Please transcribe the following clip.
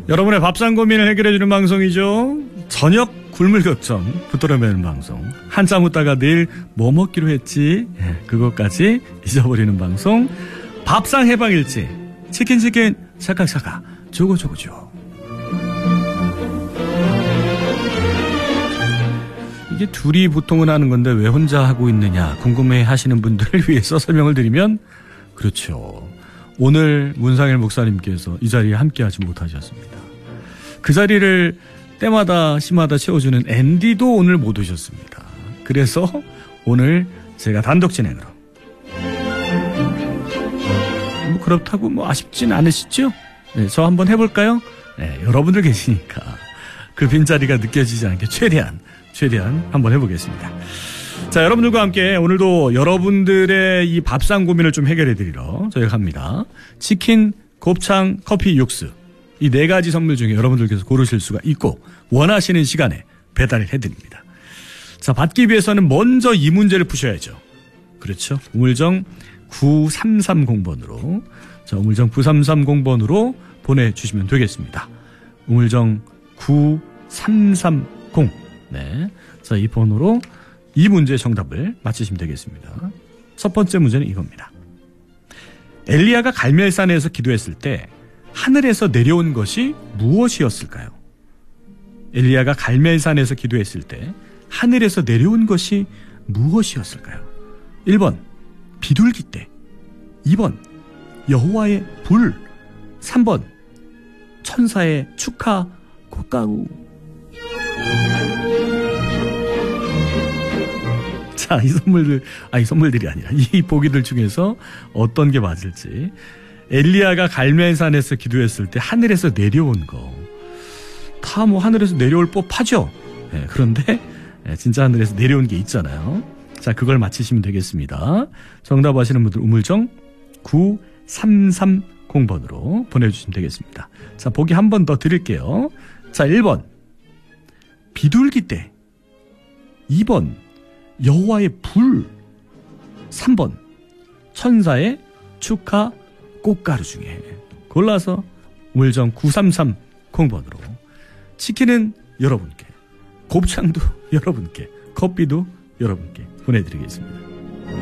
여러분의 밥상 고민을 해결해주는 방송이죠. 저녁 굶을 걱정 붙들어매는 방송. 한참 웃다가 내일 뭐 먹기로 했지 그것까지 잊어버리는 방송. 밥상 해방일지 치킨 샤카샤카 조고조고조. 이게 둘이 보통은 하는 건데 왜 혼자 하고 있느냐 궁금해 하시는 분들을 위해서 설명을 드리면, 그렇죠, 오늘 문상일 목사님께서 이 자리에 함께하지 못하셨습니다. 그 자리를 때마다 시마다 채워주는 앤디도 오늘 못 오셨습니다. 그래서 오늘 제가 단독 진행으로. 뭐 그렇다고 뭐 아쉽진 않으시죠? 네, 저 한번 해볼까요? 네, 여러분들 계시니까 그 빈자리가 느껴지지 않게 최대한 한번 해보겠습니다. 자, 여러분들과 함께 오늘도 여러분들의 이 밥상 고민을 좀 해결해드리러 저희가 갑니다. 치킨, 곱창, 커피, 육수, 이 4가지 선물 중에 여러분들께서 고르실 수가 있고 원하시는 시간에 배달을 해드립니다. 자, 받기 위해서는 먼저 이 문제를 푸셔야죠. 그렇죠. 우물정 9330번으로, 자, 우물정 9330번으로 보내주시면 되겠습니다. 우물정 9330. 네. 자, 이 번호로 이 문제의 정답을 맞히시면 되겠습니다. 첫 번째 문제는 이겁니다. 엘리야가 갈멜산에서 기도했을 때 하늘에서 내려온 것이 무엇이었을까요? 엘리야가 갈멜산에서 기도했을 때 하늘에서 내려온 것이 무엇이었을까요? 1번 비둘기떼, 2번 여호와의 불, 3번 천사의 축하 꽃가루. 자, 이 선물들이 아니라 이 보기들 중에서 어떤 게 맞을지. 엘리야가 갈멜산에서 기도했을 때 하늘에서 내려온 거, 다 뭐 하늘에서 내려올 법하죠. 네, 그런데 진짜 하늘에서 내려온 게 있잖아요. 자, 그걸 맞히시면 되겠습니다. 정답 아시는 분들 우물정 9330번으로 보내주시면 되겠습니다. 자, 보기 한 번 더 드릴게요. 자, 1번 비둘기떼, 2번 여호와의 불, 3번 천사의 축하 꽃가루 중에 골라서 우물정 9330번으로 치킨은 여러분께, 곱창도 여러분께, 커피도 여러분께 보내드리겠습니다.